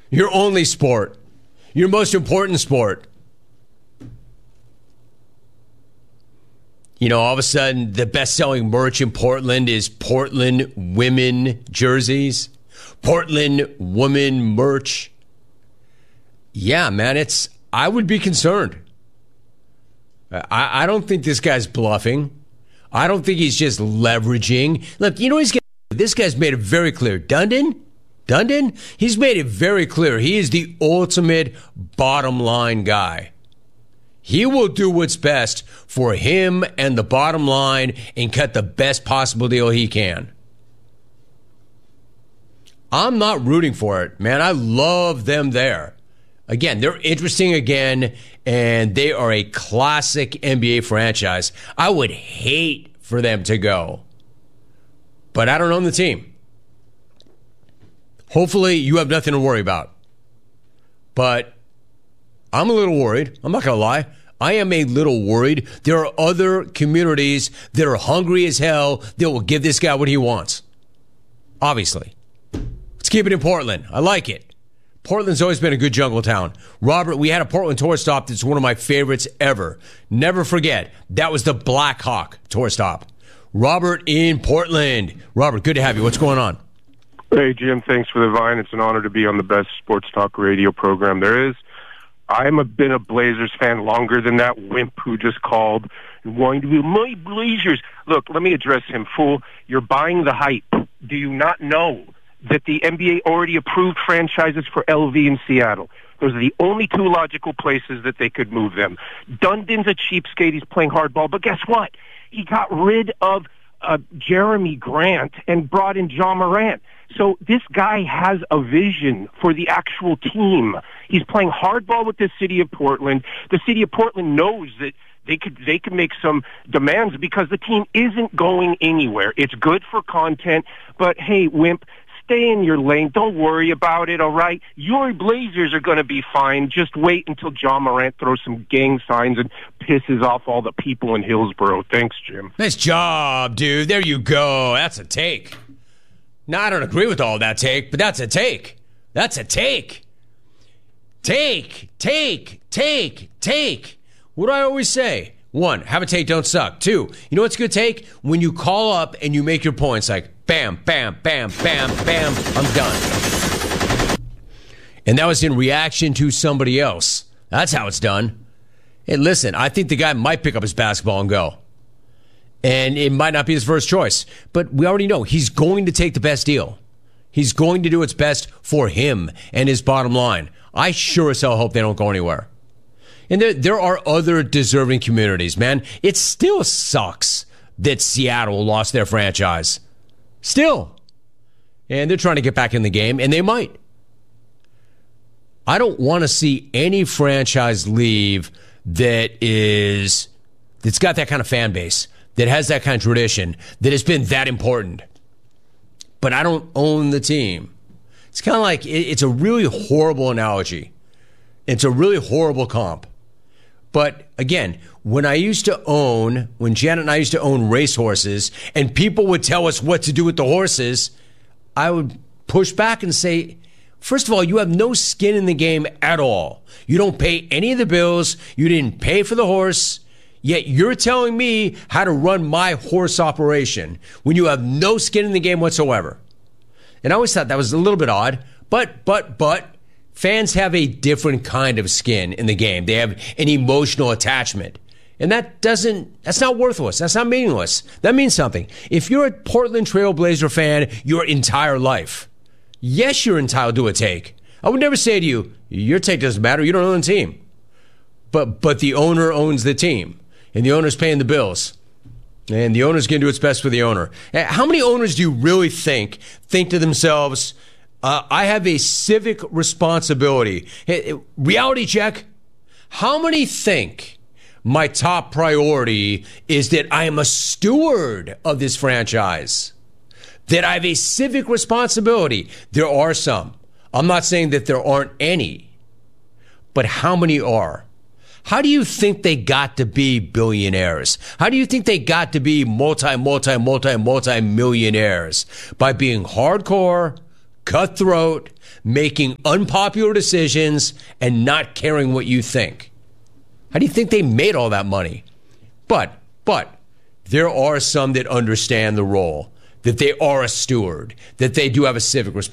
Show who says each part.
Speaker 1: Your only sport. Your most important sport. You know, all of a sudden, the best-selling merch in Portland is Portland women jerseys. Portland woman merch. Yeah, man, I would be concerned. I don't think this guy's bluffing. I don't think he's just leveraging. Look, you know this guy's made it very clear. Dundon, he's made it very clear. He is the ultimate bottom line guy. He will do what's best for him and the bottom line and cut the best possible deal he can. I'm not rooting for it, man. I love them there. Again, they're interesting again, and they are a classic NBA franchise. I would hate for them to go, but I don't own the team. Hopefully, you have nothing to worry about. But I'm a little worried. I'm not going to lie. I am a little worried. There are other communities that are hungry as hell that will give this guy what he wants. Obviously. Let's keep it in Portland. I like it. Portland's always been a good jungle town. Robert, we had a Portland tour stop that's one of my favorites ever. Never forget, that was the Black Hawk tour stop. Robert in Portland. Robert, good to have you. What's going on?
Speaker 2: Hey, Jim, thanks for the vine. It's an honor to be on the best sports talk radio program there is. Been a Blazers fan longer than that wimp who just called and wanted to be my Blazers. Look, let me address him, fool. You're buying the hype. Do you not know that the NBA already approved franchises for LV in Seattle? Those are the only two logical places that they could move them. Dundon's a cheapskate. He's playing hardball. But guess what? He got rid of Jeremy Grant and brought in Ja Morant. So this guy has a vision for the actual team. He's playing hardball with the city of Portland. The city of Portland knows that they could make some demands because the team isn't going anywhere. It's good for content, but hey, wimp, stay in your lane. Don't worry about it, all right? Your Blazers are going to be fine. Just wait until Ja Morant throws some gang signs and pisses off all the people in Hillsborough. Thanks, Jim.
Speaker 1: Nice job, dude. There you go. That's a take. Now, I don't agree with all that take, but that's a take. That's a take. Take. What do I always say? 1, have a take, don't suck. 2, you know what's a good take? When you call up and you make your points like bam, bam, bam, bam, bam, I'm done. And that was in reaction to somebody else. That's how it's done. Hey, listen, I think the guy might pick up his basketball and go. And it might not be his first choice. But we already know he's going to take the best deal. He's going to do what's best for him and his bottom line. I sure as hell hope they don't go anywhere. And there are other deserving communities, man. It still sucks that Seattle lost their franchise. Still. And they're trying to get back in the game, and they might. I don't want to see any franchise leave that's got that kind of fan base, that has that kind of tradition, that has been that important. But I don't own the team. It's kind of like, it's a really horrible analogy. It's a really horrible comp. But again, when Janet and I used to own racehorses and people would tell us what to do with the horses, I would push back and say, first of all, you have no skin in the game at all. You don't pay any of the bills. You didn't pay for the horse. Yet you're telling me how to run my horse operation when you have no skin in the game whatsoever. And I always thought that was a little bit odd. But fans have a different kind of skin in the game. They have an emotional attachment. And that's not worthless. That's not meaningless. That means something. If you're a Portland Trail Blazer fan your entire life, yes, you're entitled to a take. I would never say to you, your take doesn't matter. You don't own the team. But the owner owns the team. And the owner's paying the bills. And the owner's going to do what's best for the owner. How many owners do you really think to themselves, I have a civic responsibility? Reality check. How many think my top priority is that I am a steward of this franchise? That I have a civic responsibility? There are some. I'm not saying that there aren't any. But how many are? How do you think they got to be billionaires? How do you think they got to be multi-millionaires? By being hardcore, cutthroat, making unpopular decisions, and not caring what you think. How do you think they made all that money? But there are some that understand the role, that they are a steward, that they do have a civic responsibility.